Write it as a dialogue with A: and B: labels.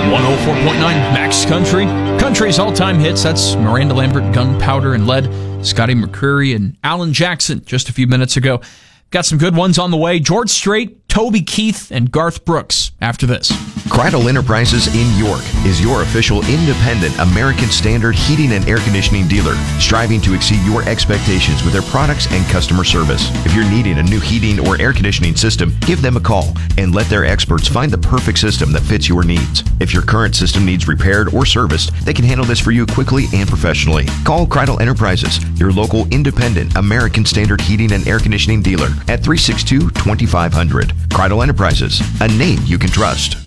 A: 104.9 Max Country. Country's all-time hits. That's Miranda Lambert, Gunpowder and Lead, Scotty McCreery, and Alan Jackson just a few minutes ago. Got some good ones on the way. George Strait, Toby Keith, and Garth Brooks after this.
B: Kreidel Enterprises in York is your official independent American Standard heating and air conditioning dealer, striving to exceed your expectations with their products and customer service. If you're needing a new heating or air conditioning system, give them a call and let their experts find the perfect system that fits your needs. If your current system needs repaired or serviced, they can handle this for you quickly and professionally. Call Kreidel Enterprises, your local independent American Standard heating and air conditioning dealer at 362-2500. Kreidel Enterprises, a name you can trust.